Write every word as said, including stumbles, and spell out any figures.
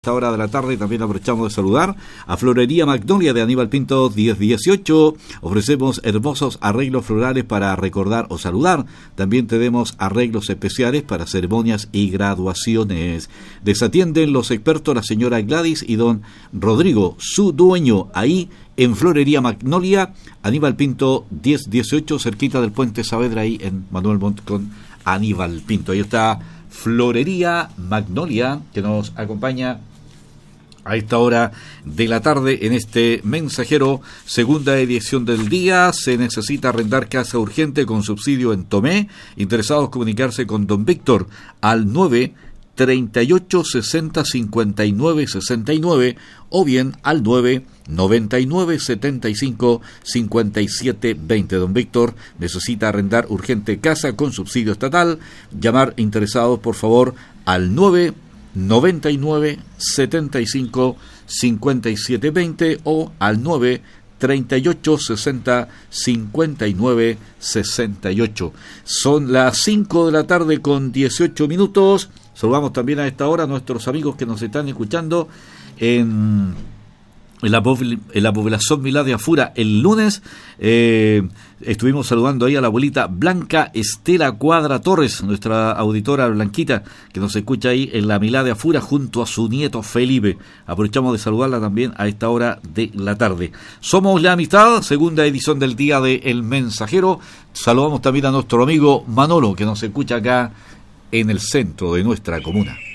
Esta hora de la tarde también aprovechamos de saludar a Florería Magnolia de Aníbal Pinto diez dieciocho. Ofrecemos hermosos arreglos florales para recordar o saludar. También tenemos arreglos especiales para ceremonias y graduaciones. Les atienden los expertos la señora Gladys y don Rodrigo, su dueño, ahí en Florería Magnolia, Aníbal Pinto diez dieciocho, cerquita del Puente Saavedra, ahí en Manuel Montt con Aníbal Pinto. Ahí está Florería Magnolia, que nos acompaña a esta hora de la tarde en este mensajero, segunda edición del día. Se necesita arrendar casa urgente con subsidio en Tomé. Interesados comunicarse con don Víctor al nueve treinta y ocho sesenta cincuenta y nueve sesenta y nueve o bien al nueve noventa y nueve setenta y cinco cincuenta y siete veinte. Don Víctor necesita arrendar urgente casa con subsidio estatal. Llamar interesados por favor al nueve noventa y nueve setenta y cinco cincuenta y siete veinte o al nueve treinta y ocho sesenta cincuenta y nueve sesenta y ocho. Son las cinco de la tarde con dieciocho minutos. Saludamos también a esta hora a nuestros amigos que nos están escuchando en, en, la, en la población Milá de Afura. El lunes eh, estuvimos saludando ahí a la abuelita Blanca Estela Cuadra Torres, nuestra auditora Blanquita, que nos escucha ahí en la Milá de Afura junto a su nieto Felipe. Aprovechamos de saludarla también a esta hora de la tarde. Somos La Amistad, segunda edición del día de El Mensajero. Saludamos también a nuestro amigo Manolo, que nos escucha acá en el centro de nuestra comuna.